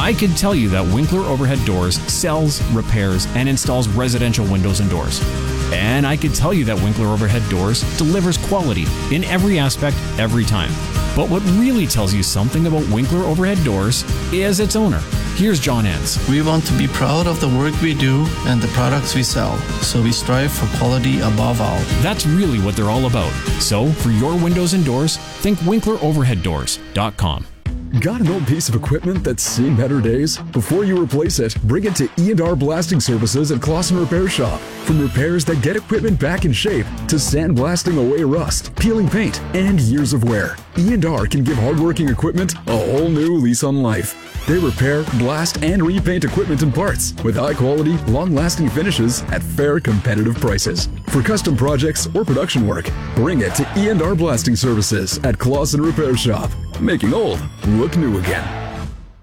I could tell you that Winkler Overhead Doors sells, repairs, and installs residential windows and doors. And I could tell you that Winkler Overhead Doors delivers quality in every aspect, every time. But what really tells you something about Winkler Overhead Doors is its owner. Here's John Enns. We want to be proud of the work we do and the products we sell, so we strive for quality above all. That's really what they're all about. So, for your windows and doors, think WinklerOverheadDoors.com. Got an old piece of equipment that's seen better days? Before you replace it, bring it to E&R Blasting Services at Clausen Repair Shop. From repairs that get equipment back in shape to sandblasting away rust, peeling paint, and years of wear, E&R can give hardworking equipment a whole new lease on life. They repair, blast, and repaint equipment and parts with high-quality, long-lasting finishes at fair, competitive prices. For custom projects or production work, bring it to E&R Blasting Services at Clausen Repair Shop. Making old look new again.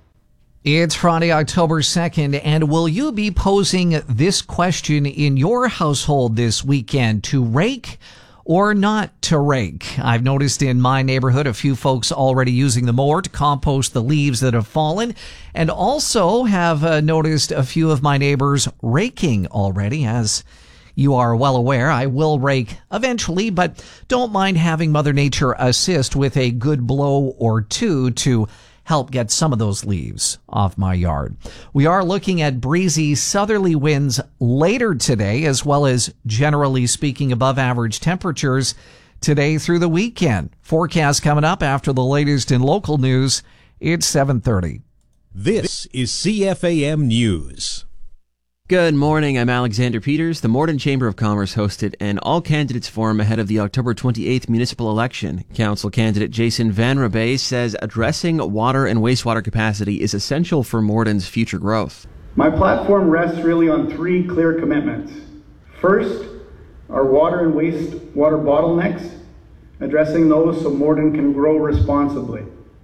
It's Friday, October 2nd, and will you be posing this question in your household this weekend: to rake or not to rake? I've noticed in my neighborhood a few folks already using the mower to compost the leaves that have fallen, and also have noticed a few of my neighbors raking already. As you are well aware, I will rake eventually, but don't mind having Mother Nature assist with a good blow or two to help get some of those leaves off my yard. We are looking at breezy southerly winds later today, as well as generally speaking above average temperatures today through the weekend. Forecast coming up after the latest in local news. It's 7:30. This is CFAM News. Good morning, I'm Alexander Peters. The Morden Chamber of Commerce hosted an all-candidates forum ahead of the October 28th municipal election. Council candidate Jason Van Rabe says addressing water and wastewater capacity is essential for Morden's future growth. My platform rests really on three clear commitments. First, our water and wastewater bottlenecks, addressing those so Morden can grow responsibly.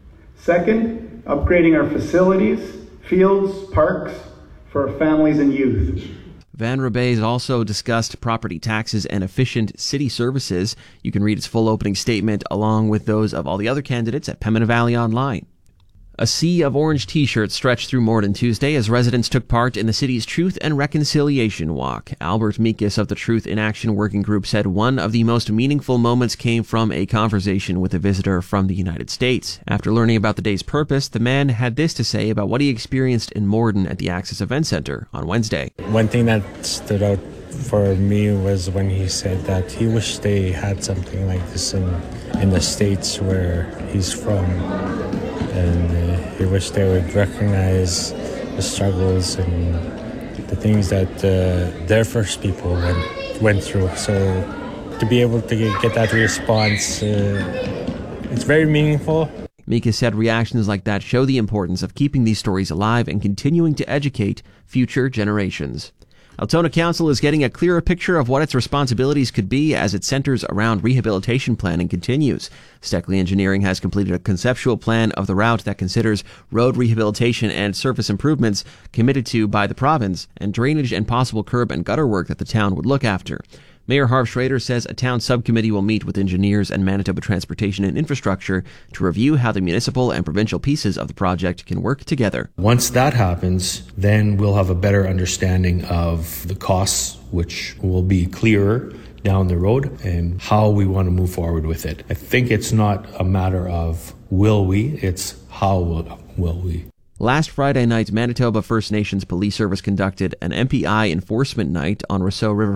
Second, upgrading our facilities, fields, parks, for our families and youth. Van Rabe also discussed property taxes and efficient city services. You can read its full opening statement along with those of all the other candidates at Pembina Valley Online. A sea of orange t-shirts stretched through Morden Tuesday as residents took part in the city's Truth and Reconciliation Walk. Albert Mikas of the Truth in Action Working Group said one of the most meaningful moments came from a conversation with a visitor from the United States. After learning about the day's purpose, the man had this to say about what he experienced in Morden at the Access Event Center on Wednesday. One thing that stood out for me was when he said that he wished they had something like this in the States where he's from. And he wished they would recognize the struggles and the things that their first people went through. So to be able to get that response, it's very meaningful. Mika said reactions like that show the importance of keeping these stories alive and continuing to educate future generations. Altona Council is getting a clearer picture of what its responsibilities could be as it centers around rehabilitation planning continues. Steckley Engineering has completed a conceptual plan of the route that considers road rehabilitation and surface improvements committed to by the province, and drainage and possible curb and gutter work that the town would look after. Mayor Harv Schrader says a town subcommittee will meet with engineers and Manitoba Transportation and Infrastructure to review how the municipal and provincial pieces of the project can work together. Once that happens, then we'll have a better understanding of the costs, which will be clearer down the road, and how we want to move forward with it. I think it's not a matter of will we, it's how will we. Last Friday night, Manitoba First Nations Police Service conducted an MPI enforcement night on Rousseau River